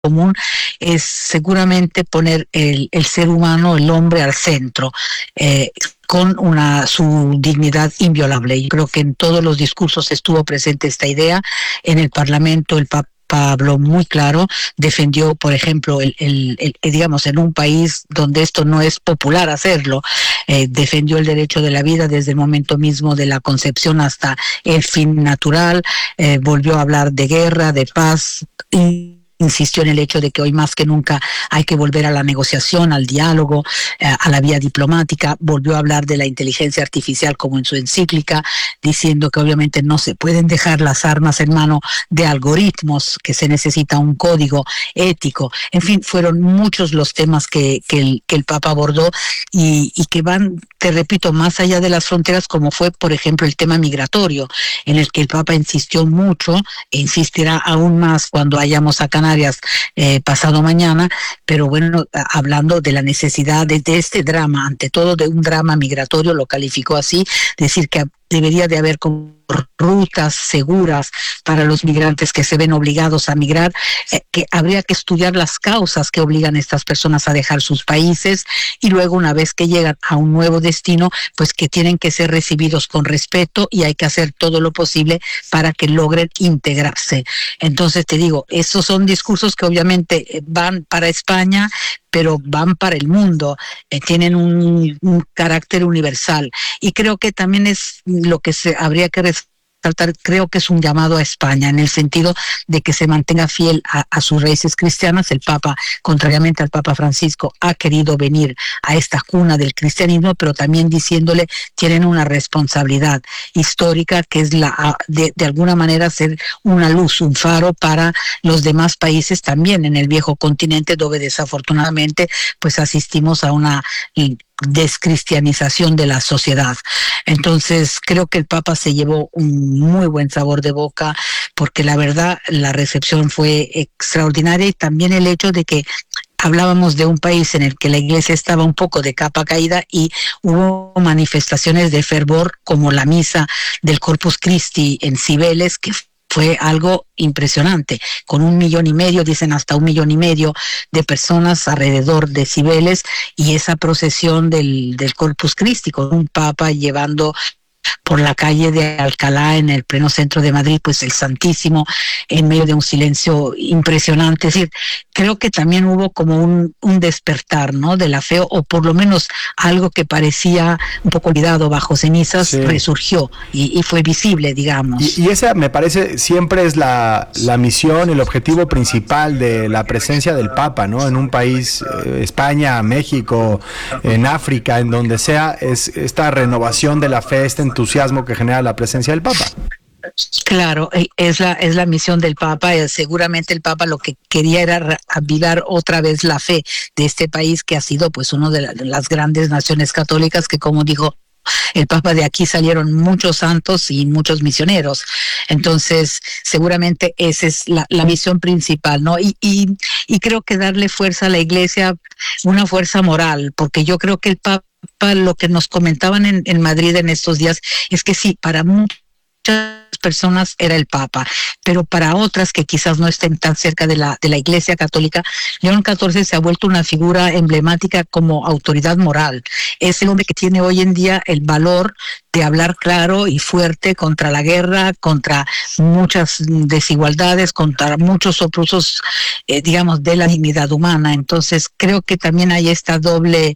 común es seguramente poner el ser humano, el hombre al centro, con su dignidad inviolable. Y creo que en todos los discursos estuvo presente esta idea. En el Parlamento el Papa habló muy claro, defendió, por ejemplo, digamos, en un país donde esto no es popular hacerlo, defendió el derecho de la vida desde el momento mismo de la concepción hasta el fin natural, volvió a hablar de guerra, de paz, y insistió en el hecho de que hoy más que nunca hay que volver a la negociación, al diálogo, a la vía diplomática. Volvió a hablar de la inteligencia artificial como en su encíclica, diciendo que obviamente no se pueden dejar las armas en mano de algoritmos, que se necesita un código ético. En fin, fueron muchos los temas que el Papa abordó y que van, te repito, más allá de las fronteras, como fue, por ejemplo, el tema migratorio, en el que el Papa insistió mucho e insistirá aún más cuando vayamos a Canadá pasado mañana, pero bueno, hablando de la necesidad de este drama, ante todo de un drama migratorio, lo calificó así, decir que debería de haber como rutas seguras para los migrantes que se ven obligados a migrar, que habría que estudiar las causas que obligan a estas personas a dejar sus países y luego una vez que llegan a un nuevo destino, pues que tienen que ser recibidos con respeto y hay que hacer todo lo posible para que logren integrarse. Entonces te digo, esos son discursos que obviamente van para España, pero van para el mundo, tienen un carácter universal. Y creo que también es lo que habría que resaltar, creo que es un llamado a España, en el sentido de que se mantenga fiel a sus raíces cristianas. El Papa, contrariamente al Papa Francisco, ha querido venir a esta cuna del cristianismo, pero también diciéndole, tienen una responsabilidad histórica que es de alguna manera ser una luz, un faro para los demás países también en el viejo continente, donde desafortunadamente pues asistimos a una descristianización de la sociedad. Entonces creo que el Papa se llevó un muy buen sabor de boca, porque la verdad la recepción fue extraordinaria, y también el hecho de que hablábamos de un país en el que la iglesia estaba un poco de capa caída y hubo manifestaciones de fervor como la misa del Corpus Christi en Cibeles, que fue algo impresionante, con 1,5 millones, dicen hasta 1,5 millones de personas alrededor de Cibeles, y esa procesión del Corpus Christi, con un papa llevando por la calle de Alcalá, en el pleno centro de Madrid, pues el Santísimo, en medio de un silencio impresionante. Es decir, creo que también hubo como un despertar, ¿no?, de la fe, o por lo menos algo que parecía un poco olvidado bajo cenizas, sí, resurgió y fue visible, digamos. Y esa, me parece, siempre es la misión, el objetivo principal de la presencia del Papa, ¿no?, en un país, España, México, en África, en donde sea, es esta renovación de la fe, este entusiasmo que genera la presencia del Papa. Claro, es la misión del Papa. Seguramente el Papa lo que quería era avivar otra vez la fe de este país, que ha sido pues uno de las grandes naciones católicas, que, como dijo el Papa, de aquí salieron muchos santos y muchos misioneros. Entonces seguramente esa es la misión principal, ¿no? Y creo que darle fuerza a la Iglesia, una fuerza moral, porque yo creo que el Papa, lo que nos comentaban en Madrid en estos días, es que sí, para muchas personas era el Papa, pero para otras que quizás no estén tan cerca de la Iglesia Católica, León XIV se ha vuelto una figura emblemática como autoridad moral. Es el hombre que tiene hoy en día el valor de hablar claro y fuerte contra la guerra, contra muchas desigualdades, contra muchos soprusos, digamos, de la dignidad humana. Entonces creo que también hay esta doble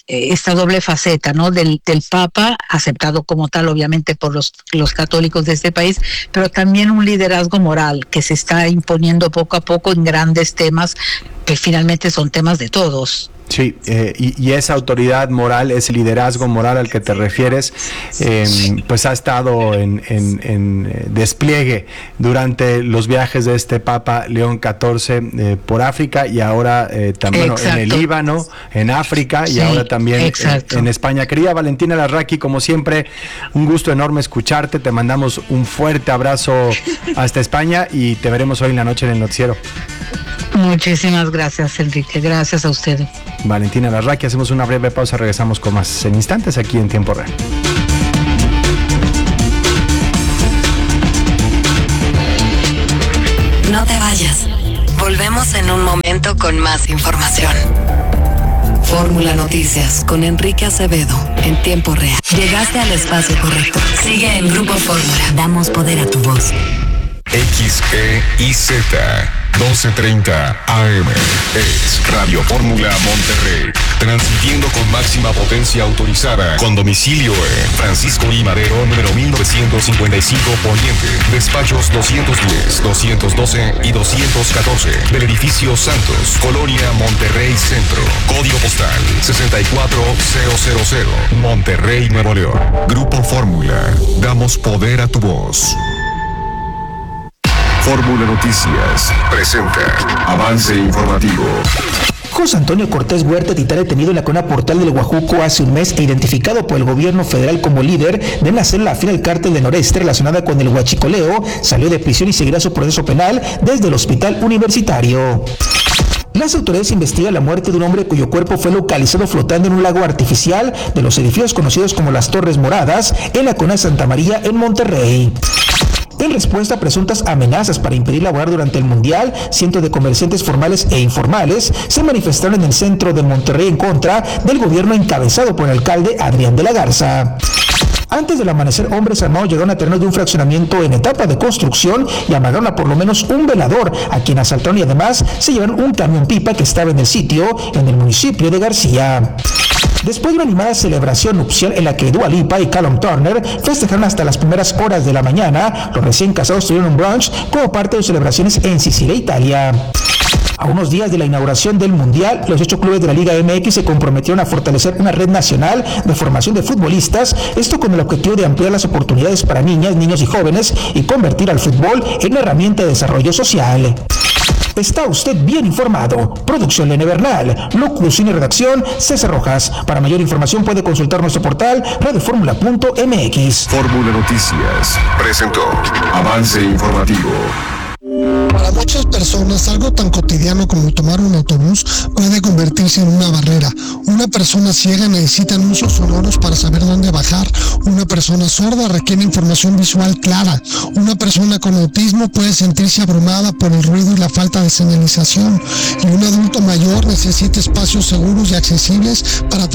faceta, ¿no?, del Papa, aceptado como tal obviamente por los católicos de este país, pero también un liderazgo moral que se está imponiendo poco a poco en grandes temas que finalmente son temas de todos. Sí, y esa autoridad moral, ese liderazgo moral al que te refieres, pues ha estado en despliegue durante los viajes de este Papa León XIV por África, y ahora también en el Líbano, en África, y sí, ahora también en España. Querida Valentina Larraqui, como siempre, un gusto enorme escucharte. Te mandamos un fuerte abrazo hasta España y te veremos hoy en la noche en el noticiero. Muchísimas gracias, Enrique. Gracias a usted. Valentina Larraqui, hacemos una breve pausa, regresamos con más en instantes aquí en Tiempo Real. No te vayas. Volvemos Regresamos en un momento con más información. Fórmula Noticias con Enrique Acevedo en tiempo real. Llegaste al espacio correcto. Sigue en Grupo Fórmula. Damos poder a tu voz. XEIZ 1230 AM es Radio Fórmula Monterrey, transmitiendo con máxima potencia autorizada, con domicilio en Francisco I. Madero, número 1955 Poniente, despachos 210, 212 y 214 del edificio Santos, Colonia Monterrey Centro, código postal 64000, Monterrey, Nuevo León. Grupo Fórmula, damos poder a tu voz. Fórmula Noticias presenta Avance Informativo. José Antonio Cortés Huerta, titular detenido en la colonia Portal del Guajuco hace un mes e identificado por el gobierno federal como líder de la célula afín al cártel de Noreste relacionada con el huachicoleo, salió de prisión y seguirá su proceso penal desde el hospital universitario. Las autoridades investigan la muerte de un hombre cuyo cuerpo fue localizado flotando en un lago artificial de los edificios conocidos como las Torres Moradas en la colonia Santa María en Monterrey. En respuesta a presuntas amenazas para impedir laborar durante el Mundial, cientos de comerciantes formales e informales se manifestaron en el centro de Monterrey en contra del gobierno encabezado por el alcalde Adrián de la Garza. Antes del amanecer, hombres armados llegaron a terrenos de un fraccionamiento en etapa de construcción y amagaron a por lo menos un velador, a quien asaltaron y además se llevaron un camión pipa que estaba en el sitio, en el municipio de García. Después de una animada celebración nupcial en la que Dua Lipa y Callum Turner festejaron hasta las primeras horas de la mañana, los recién casados tuvieron un brunch como parte de sus celebraciones en Sicilia, Italia. A unos días de la inauguración del Mundial, los 8 clubes de la Liga MX se comprometieron a fortalecer una red nacional de formación de futbolistas, esto con el objetivo de ampliar las oportunidades para niñas, niños y jóvenes y convertir al fútbol en una herramienta de desarrollo social. Está usted bien informado. Producción Lene Bernal, locución y redacción César Rojas. Para mayor información puede consultar nuestro portal radioformula.mx. Fórmula Noticias presentó Avance Informativo. Para muchas personas, algo tan cotidiano como tomar un autobús puede convertirse en una barrera. Una persona ciega necesita anuncios sonoros para saber dónde bajar. Una persona sorda requiere información visual clara. Una persona con autismo puede sentirse abrumada por el ruido y la falta de señalización. Y un adulto mayor necesita espacios seguros y accesibles para